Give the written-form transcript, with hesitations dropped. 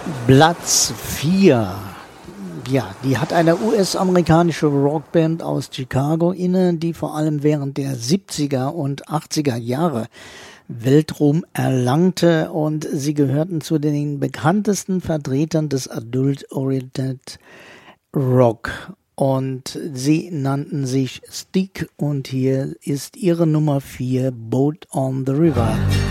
Platz 4. Ja, die hat eine US-amerikanische Rockband aus Chicago inne, die vor allem während der 70er und 80er Jahre Weltruhm erlangte, und sie gehörten zu den bekanntesten Vertretern des Adult-Oriented Rock. Und sie nannten sich Stig, und hier ist ihre Nummer 4, Boat on the River.